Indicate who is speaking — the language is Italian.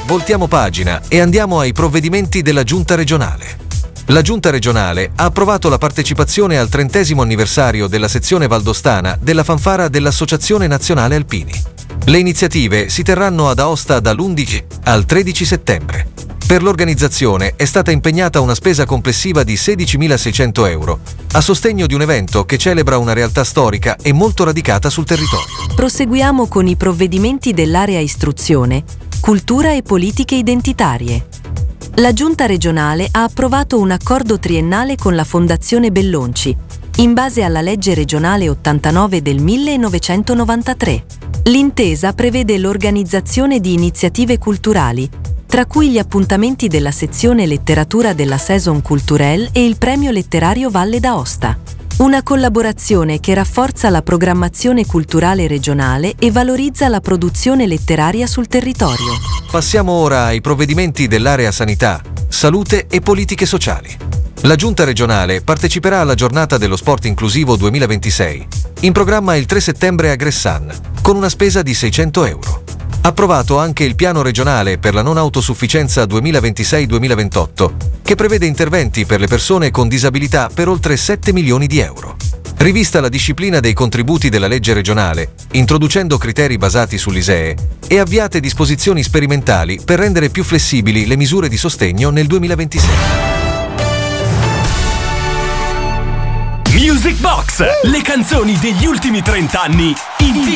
Speaker 1: voltiamo pagina e andiamo ai provvedimenti della Giunta regionale. La Giunta regionale ha approvato la partecipazione al 30° anniversario della sezione valdostana della fanfara dell'Associazione Nazionale Alpini. Le iniziative si terranno ad Aosta dall'11 al 13 settembre. Per l'organizzazione è stata impegnata una spesa complessiva di 16.600 euro, a sostegno di un evento che celebra una realtà storica e molto radicata sul territorio.
Speaker 2: Proseguiamo con i provvedimenti dell'area istruzione, cultura e politiche identitarie. La Giunta regionale ha approvato un accordo triennale con la Fondazione Bellonci, in base alla legge regionale 89 del 1993. L'intesa prevede l'organizzazione di iniziative culturali, tra cui gli appuntamenti della sezione letteratura della Saison Culturelle e il premio letterario Valle d'Aosta. Una collaborazione che rafforza la programmazione culturale regionale e valorizza la produzione letteraria sul territorio.
Speaker 1: Passiamo ora ai provvedimenti dell'area sanità, salute e politiche sociali. La Giunta regionale parteciperà alla giornata dello sport inclusivo 2026, in programma il 3 settembre a Gressan, con una spesa di 600 euro. Approvato anche il piano regionale per la non autosufficienza 2026-2028, che prevede interventi per le persone con disabilità per oltre 7 milioni di euro. Rivista la disciplina dei contributi della legge regionale, introducendo criteri basati sull'ISEE, e avviate disposizioni sperimentali per rendere più flessibili le misure di sostegno nel 2026.
Speaker 3: Music Box, le canzoni degli ultimi 30 anni in